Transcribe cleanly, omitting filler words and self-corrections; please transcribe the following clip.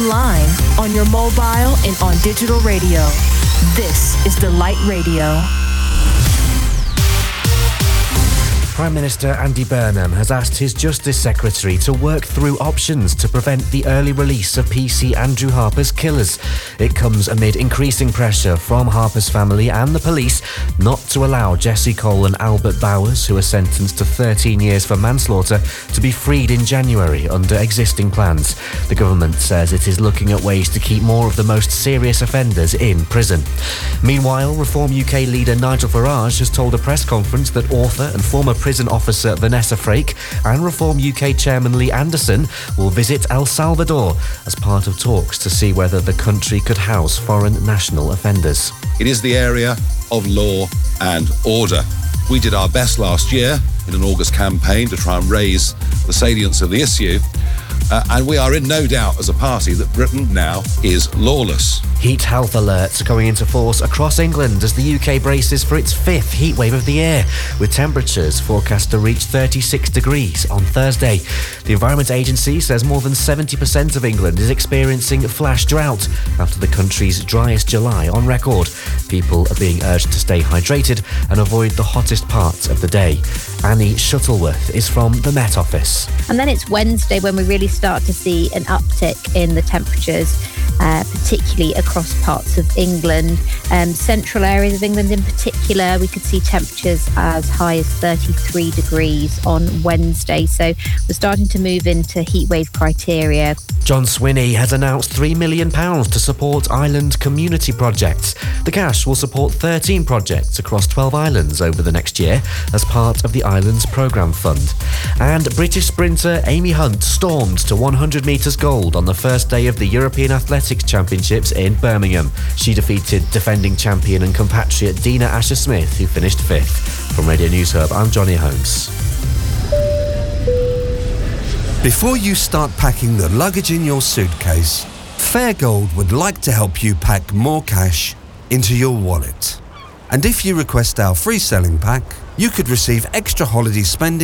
online, on your mobile, and on digital radio. This is Delight Radio. Prime Minister Andy Burnham has asked his Justice Secretary to work through options to prevent the early release of PC Andrew Harper's killers. It comes amid increasing pressure from Harper's family and the police not to allow Jesse Cole and Albert Bowers, who are sentenced to 13 years for manslaughter, to be freed in January under existing plans. The government says it is looking at ways to keep more of the most serious offenders in prison. Meanwhile, Reform UK leader Nigel Farage has told a press conference that author and former prison officer Vanessa Frake and Reform UK chairman Lee Anderson will visit El Salvador as part of talks to see whether the country could house foreign national offenders. It is the area of law and order. We did our best last year in an August campaign to try and raise the salience of the issue. And we are in no doubt as a party that Britain now is lawless. Heat health alerts are going into force across England as the UK braces for its fifth heat wave of the year, with temperatures forecast to reach 36 degrees on Thursday. The Environment Agency says more than 70% of England is experiencing flash drought after the country's driest July on record. People are being urged to stay hydrated and avoid the hottest parts of the day. Annie Shuttleworth is from the Met Office. And then it's Wednesday when we really start to see an uptick in the temperatures, particularly across parts of England. Central areas of England in particular, we could see temperatures as high as 33 degrees on Wednesday. So we're starting to move into heatwave criteria. John Swinney has announced £3 million to support island community projects. The cash will support 13 projects across 12 islands over the next year as part of the Islands Programme Fund. And British sprinter Amy Hunt stormed to 100 metres gold on the first day of the European Athletics Championships in Birmingham. She defeated defending champion and compatriot Dina Asher-Smith, who finished fifth. From Radio News Hub, I'm Johnny Holmes. Before you start packing the luggage in your suitcase, Fairgold would like to help you pack more cash into your wallet. And if you request our free selling pack, you could receive extra holiday spending